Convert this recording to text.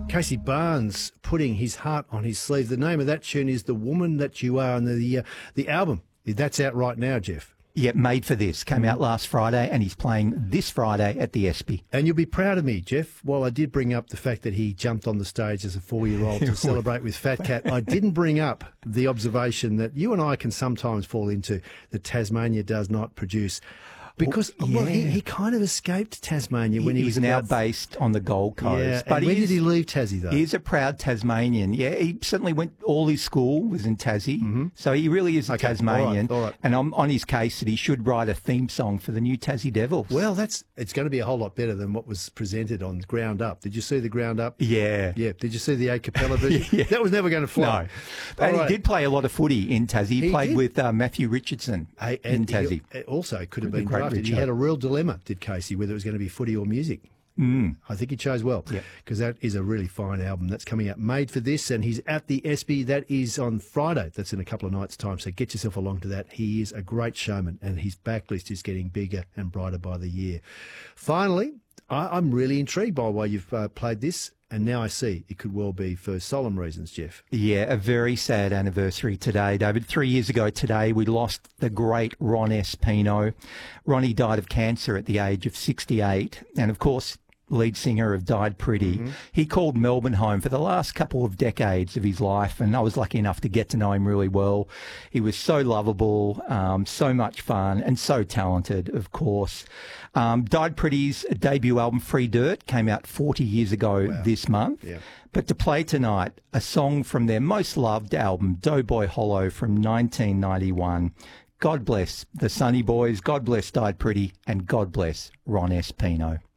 Casey Barnes putting his heart on his sleeve. The name of that tune is The Woman That You Are, and the album, that's out right now, Jeff. Yeah, Made for This came out last Friday, and he's playing this Friday at the ESPY. And you'll be proud of me, Jeff. While I did bring up the fact that he jumped on the stage as a 4-year-old to celebrate with Fat Cat, I didn't bring up the observation that you and I can sometimes fall into, that Tasmania does not produce. Because he kind of escaped Tasmania when he was now based on the Gold Coast. Yeah, but when did he leave Tassie, though? He's a proud Tasmanian. Yeah, he certainly went, all his school was in Tassie. So he really is a Tasmanian. All right. And I'm on his case that he should write a theme song for the new Tassie Devils. Well, it's going to be a whole lot better than what was presented on Ground Up. Did you see the Ground Up? Yeah. Yeah. Did you see the a cappella version? Yeah. That was never going to fly. No. And he did play a lot of footy in Tassie. He played with Matthew Richardson in Tassie. He also could have been drafted. He had a real dilemma, did Casey, whether it was going to be footy or music. I think he chose well, because that is a really fine album that's coming out, Made for This, and he's at the ESPY. That is on Friday. That's in a couple of nights' time, so get yourself along to that. He is a great showman, and his backlist is getting bigger and brighter by the year. Finally, I'm really intrigued by why you've played this, and now I see it could well be for solemn reasons, Jeff. Yeah, a very sad anniversary today, David. 3 years ago today, we lost the great Ron S. Pino. Ronnie died of cancer at the age of 68, and of course, lead singer of Died Pretty. He called Melbourne home for the last couple of decades of his life, and I was lucky enough to get to know him really well. He was so lovable, so much fun, and so talented, of course. Died Pretty's debut album, Free Dirt, came out 40 years ago this month. Yeah. But to play tonight, a song from their most loved album, Doughboy Hollow, from 1991. God bless the Sunny Boys, God bless Died Pretty, and God bless Ron S. Pino.